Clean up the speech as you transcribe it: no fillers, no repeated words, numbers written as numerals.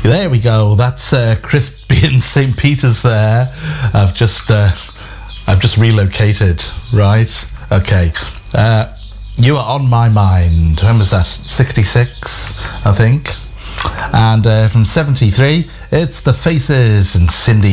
There we go. That's Crispy in St. Peter's there. I've just relocated, right? Okay. You Are On My Mind. When was that? 66, I think. And from 73, it's The Faces and Cindy